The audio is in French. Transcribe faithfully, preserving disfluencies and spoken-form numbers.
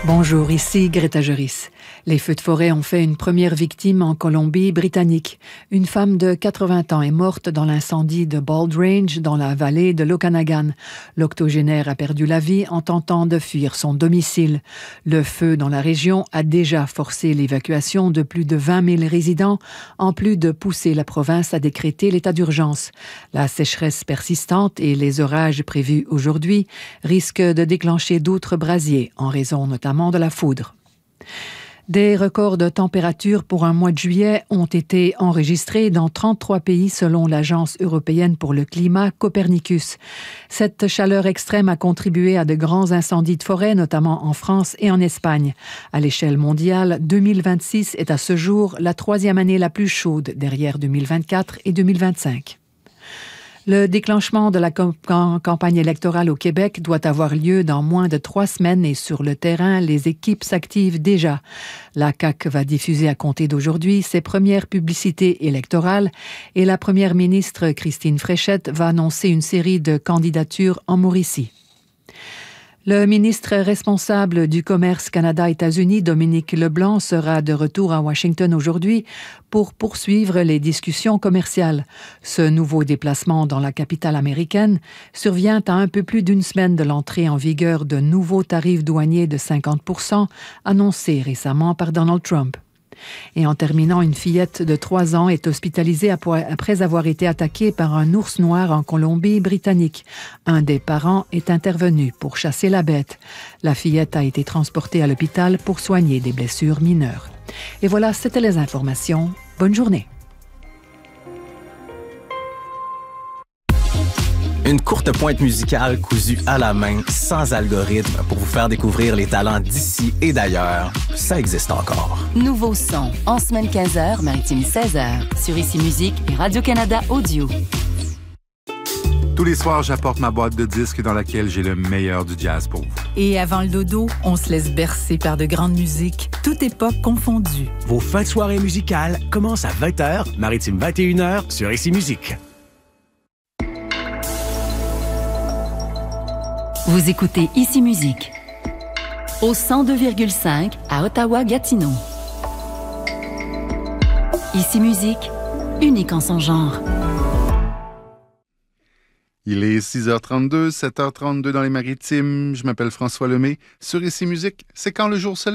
Bonjour, ici Greta Joris. Les feux de forêt ont fait une première victime en Colombie-Britannique. Une femme de quatre-vingts ans est morte dans l'incendie de Bald Range, dans la vallée de l'Okanagan. L'octogénaire a perdu la vie en tentant de fuir son domicile. Le feu dans la région a déjà forcé l'évacuation de plus de vingt mille résidents, en plus de pousser la province à décréter l'état d'urgence. La sécheresse persistante et les orages prévus aujourd'hui risquent de déclencher d'autres brasiers, en raison notamment de la foudre. Des records de température pour un mois de juillet ont été enregistrés dans trente-trois pays selon l'Agence européenne pour le climat Copernicus. Cette chaleur extrême a contribué à de grands incendies de forêt, notamment en France et en Espagne. À l'échelle mondiale, deux mille vingt-six est à ce jour la troisième année la plus chaude, derrière deux mille vingt-quatre et deux mille vingt-cinq. Le déclenchement de la campagne électorale au Québec doit avoir lieu dans moins de trois semaines et sur le terrain, les équipes s'activent déjà. La C A Q va diffuser à compter d'aujourd'hui ses premières publicités électorales et la première ministre Christine Fréchette va annoncer une série de candidatures en Mauricie. Le ministre responsable du commerce Canada-États-Unis, Dominique Leblanc, sera de retour à Washington aujourd'hui pour poursuivre les discussions commerciales. Ce nouveau déplacement dans la capitale américaine survient à un peu plus d'une semaine de l'entrée en vigueur de nouveaux tarifs douaniers de cinquante pour cent annoncés récemment par Donald Trump. Et en terminant, une fillette de trois ans est hospitalisée après avoir été attaquée par un ours noir en Colombie-Britannique. Un des parents est intervenu pour chasser la bête. La fillette a été transportée à l'hôpital pour soigner des blessures mineures. Et voilà, c'était les informations. Bonne journée. Une courte pointe musicale cousue à la main, sans algorithme, pour vous faire découvrir les talents d'ici et d'ailleurs. Ça existe encore. Nouveau son, en semaine quinze heures, maritime seize heures, sur Ici Musique et Radio-Canada Audio. Tous les soirs, j'apporte ma boîte de disques dans laquelle j'ai le meilleur du jazz pour vous. Et avant le dodo, on se laisse bercer par de grandes musiques, toute époque confondue. Vos fins de soirée musicales commencent à vingt heures, maritime vingt et une heures, sur Ici Musique. Vous écoutez Ici Musique, au cent deux virgule cinq à Ottawa-Gatineau. Ici Musique, unique en son genre. Il est six heures trente-deux, sept heures trente-deux dans les Maritimes. Je m'appelle François Lemay. Sur Ici Musique, c'est quand le jour se lève.